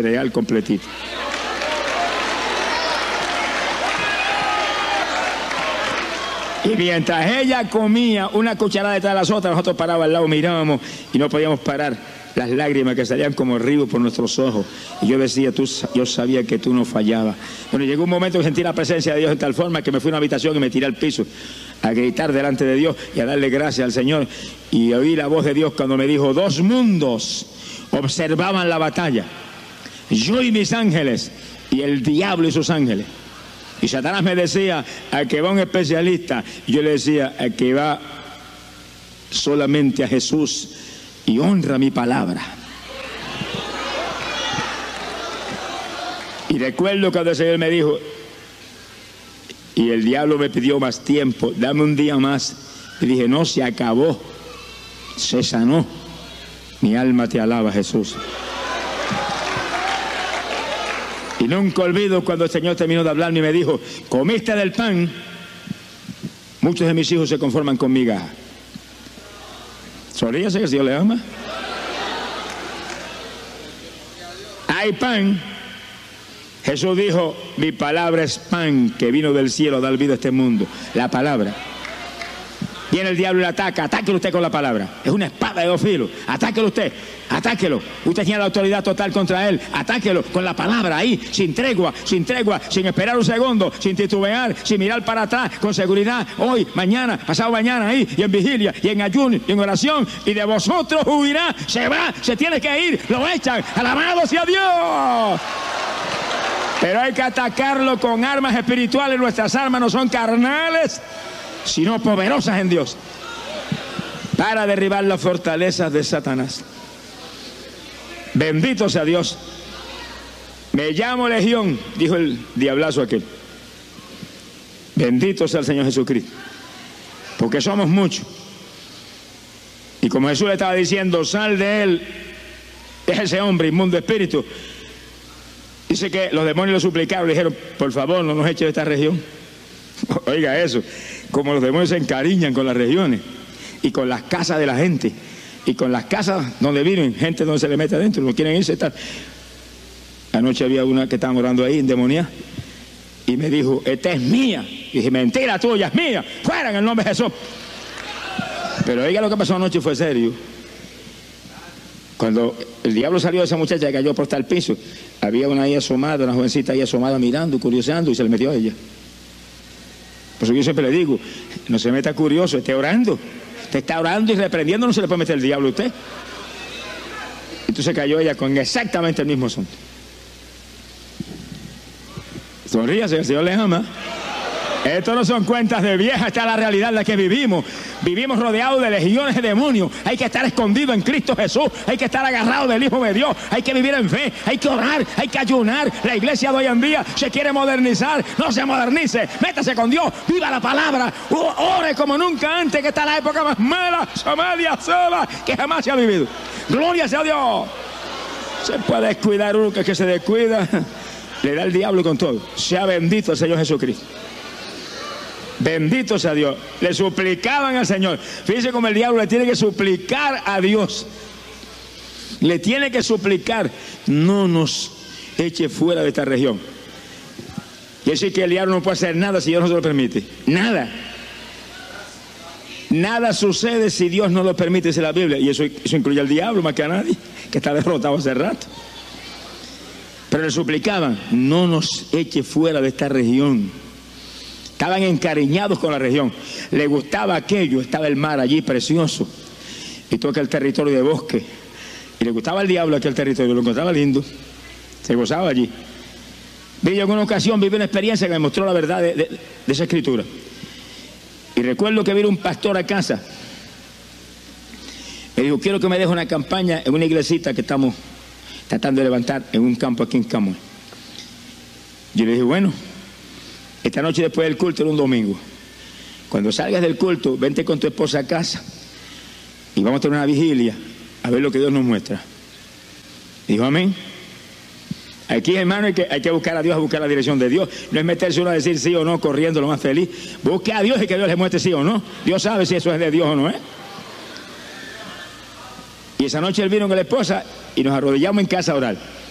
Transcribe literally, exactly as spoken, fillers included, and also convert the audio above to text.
cereal completito. Y mientras ella comía una cucharada detrás de las otras, nosotros parábamos al lado, mirábamos y no podíamos parar las lágrimas que salían como ríos por nuestros ojos. Y yo decía, tú, yo sabía que tú no fallabas. Bueno, llegó un momento que sentí la presencia de Dios de tal forma que me fui a una habitación y me tiré al piso a gritar delante de Dios y a darle gracias al Señor. Y oí la voz de Dios cuando me dijo, dos mundos observaban la batalla, yo y mis ángeles, y el diablo y sus ángeles. Y Satanás me decía, a que va un especialista. Y yo le decía, a que va solamente a Jesús y honra mi palabra. Y recuerdo cuando el Señor me dijo, y el diablo me pidió más tiempo, dame un día más. Y dije, no, se acabó, se sanó. Mi alma te alaba, Jesús. Y nunca olvido cuando el Señor terminó de hablarme y me dijo, comiste del pan, muchos de mis hijos se conforman con migajas. Sonríase que el Señor le ama. Hay pan. Jesús dijo, mi palabra es pan que vino del cielo a dar vida a este mundo. La palabra. Viene el diablo y le ataca, atáquelo usted con la palabra. Es una espada de dos filos, atáquelo usted, atáquelo. Usted tiene la autoridad total contra él, atáquelo con la palabra ahí, sin tregua, sin tregua, sin esperar un segundo, sin titubear, sin mirar para atrás, con seguridad, hoy, mañana, pasado mañana ahí, y en vigilia, y en ayuno, y en oración, y de vosotros huirá, se va, se tiene que ir, lo echan, alabado sea Dios. Pero hay que atacarlo con armas espirituales, nuestras armas no son carnales, sino poderosas en Dios, para derribar las fortalezas de Satanás. Bendito sea Dios. Me llamo Legión, dijo el diablazo aquel. Bendito sea el Señor Jesucristo, porque somos muchos. Y como Jesús le estaba diciendo, sal de él, es ese hombre inmundo espíritu. Dice que los demonios lo suplicaron, le dijeron, por favor, no nos eche de esta región. Oiga eso, como los demonios se encariñan con las regiones y con las casas de la gente y con las casas donde viven, gente donde se le mete adentro, no quieren irse. Tal. Anoche había una que estaba orando ahí, endemoniada, y me dijo, esta es mía. Y dije, mentira tuya, es mía, fuera en el nombre de Jesús. Pero oiga, lo que pasó anoche fue serio. Cuando el diablo salió de esa muchacha que cayó por estar al piso, había una ahí asomada, una jovencita ahí asomada mirando, curioseando, y se le metió a ella. Por eso yo siempre le digo, no se meta curioso, esté orando. Usted está orando y reprendiendo, no se le puede meter el diablo a usted. Entonces cayó ella con exactamente el mismo asunto. Sonríase, el Señor le ama. Esto no son cuentas de vieja, esta es la realidad en la que vivimos. Vivimos rodeados de legiones de demonios. Hay que estar escondido en Cristo Jesús. Hay que estar agarrado del Hijo de Dios. Hay que vivir en fe. Hay que orar. Hay que ayunar. La iglesia de hoy en día se quiere modernizar. No se modernice. Métase con Dios. Viva la palabra. Ore como nunca antes, que está la época más mala, Somalia sola, que jamás se ha vivido. Gloria sea a Dios. Se puede descuidar uno, que es que se descuida. Le da el diablo con todo. Sea bendito el Señor Jesucristo. Bendito sea Dios. Le suplicaban al Señor. Fíjense cómo el diablo le tiene que suplicar a Dios. Le tiene que suplicar, no nos eche fuera de esta región. Quiere decir que el diablo no puede hacer nada si Dios no se lo permite. Nada. Nada sucede si Dios no lo permite, dice la Biblia. Y eso, eso incluye al diablo más que a nadie, que está derrotado hace rato. Pero le suplicaban, no nos eche fuera de esta región. Estaban encariñados con la región. Le gustaba aquello, estaba el mar allí precioso. Y todo aquel territorio de bosque. Y le gustaba al diablo aquel territorio, lo encontraba lindo. Se gozaba allí. Vi yo en una ocasión, viví una experiencia que me mostró la verdad de, de, de esa escritura. Y recuerdo que vino un pastor a casa. Me dijo, quiero que me deje una campaña en una iglesita que estamos tratando de levantar en un campo aquí en Camuy. Yo le dije, bueno, esta noche después del culto, era un domingo. Cuando salgas del culto, vente con tu esposa a casa y vamos a tener una vigilia a ver lo que Dios nos muestra. Dijo amén. Aquí, hermano, hay que, hay que buscar a Dios, a buscar la dirección de Dios. No es meterse uno a decir sí o no, corriendo lo más feliz. Busque a Dios y que Dios le muestre sí o no. Dios sabe si eso es de Dios o no es. Y esa noche él vino con la esposa y nos arrodillamos en casa a orar.